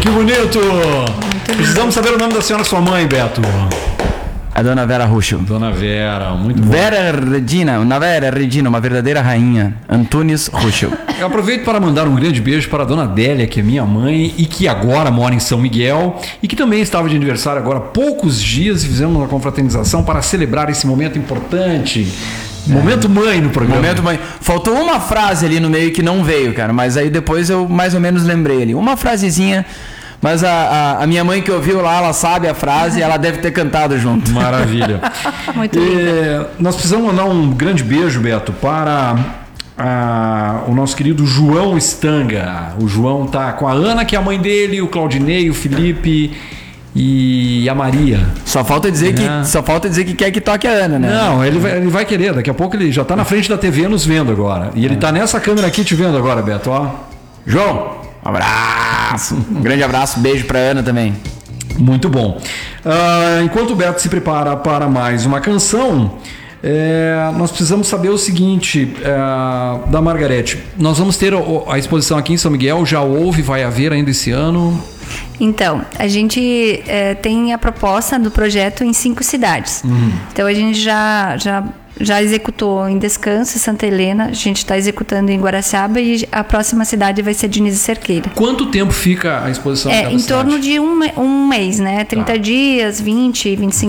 Que bonito! Precisamos saber o nome da senhora, sua mãe, Beto. A dona Vera Ruschel. Dona Vera, muito bom. Vera Regina, uma verdadeira rainha. Antunes Ruschel. Eu aproveito para mandar um grande beijo para a dona Adélia, que é minha mãe e que agora mora em São Miguel e que também estava de aniversário agora há poucos dias e fizemos uma confraternização para celebrar esse momento importante. Momento mãe no programa. Momento mãe. Faltou uma frase ali no meio que não veio, cara, mas aí depois eu mais ou menos lembrei ali. Uma frasezinha. Mas a minha mãe que ouviu lá, ela sabe a frase e ela deve ter cantado junto. Maravilha. Muito lindo. Nós precisamos mandar um grande beijo, Beto, para o nosso querido João Stanga. O João tá com a Ana, que é a mãe dele, o Claudinei, o Felipe e a Maria. Só falta dizer que quer que toque a Ana, né? Não, ele vai querer. Daqui a pouco ele já tá na frente da TV nos vendo agora. E ele tá nessa câmera aqui te vendo agora, Beto. Ó. João, um abraço. Um grande abraço, beijo pra Ana também. Muito bom. Enquanto o Beto se prepara para mais uma canção, nós precisamos saber o seguinte, da Margarete. Nós vamos ter a exposição aqui em São Miguel, já houve, vai haver ainda esse ano? Então, a gente tem a proposta do projeto em 5 cidades. Então, a gente já executou em Descanso, Santa Helena, a gente está executando em Guaraciaba e a próxima cidade vai ser Diniz e Cerqueira. Quanto tempo fica a exposição? Em torno de um mês, né? 30 dias, 20, 25